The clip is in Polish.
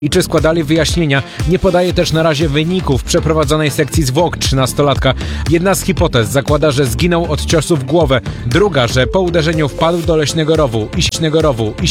i czy składali wyjaśnienia. Nie podaje też na razie wyników przeprowadzonej sekcji zwłok 13-latka. Jedna z hipotez zakłada, że zginął od ciosu w głowę. Druga, że po uderzeniu wpadł do leśnego rowu i